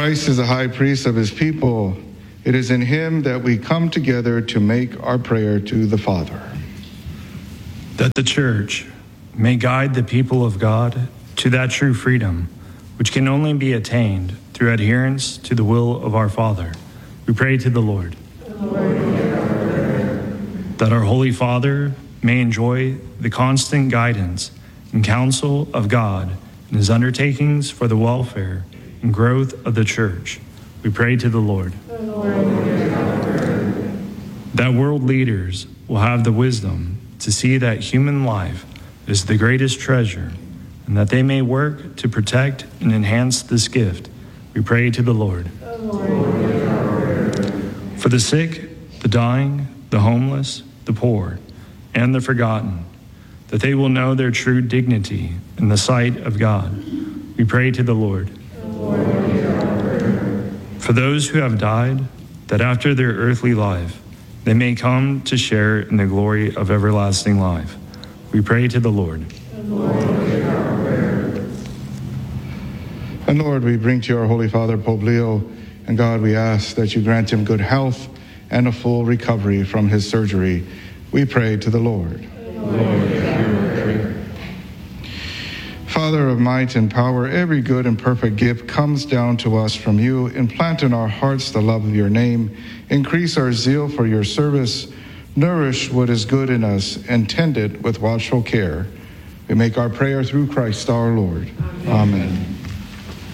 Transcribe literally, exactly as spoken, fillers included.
Christ is the high priest of his people. It is in him that we come together to make our prayer to the Father. That the Church may guide the people of God to that true freedom, which can only be attained through adherence to the will of our Father. We pray to the Lord. Lord, that our Holy Father may enjoy the constant guidance and counsel of God in his undertakings for the welfare and growth of the Church. We pray to the Lord. Lord, that world leaders will have the wisdom to see that human life is the greatest treasure, and that they may work to protect and enhance this gift. We pray to the Lord. For the sick, the dying, the homeless, the poor, and the forgotten, that they will know their true dignity in the sight of God. We pray to the Lord. For those who have died, that after their earthly life, they may come to share in the glory of everlasting life. We pray to the Lord. And Lord, we bring to you our Holy Father, Pope Leo, and God, we ask that you grant him good health and a full recovery from his surgery. We pray to the Lord. Father of might and power, every good and perfect gift comes down to us from you. Implant in our hearts the love of your name. Increase our zeal for your service. Nourish what is good in us and tend it with watchful care. We make our prayer through Christ our Lord. Amen. Amen.